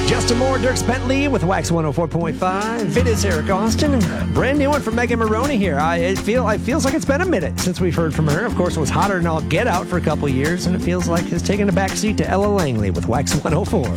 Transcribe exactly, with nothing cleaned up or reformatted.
Justin Moore, Dirk Bentley with Wax one oh four point five. It is Eric Austin. Brand new one from Megan Maroney here. I it feel it feels like it's been a minute since we've heard from her. Of course, it was hotter than all get out for a couple years, and it feels like it's taken a back seat to Ella Langley with Wax one oh four.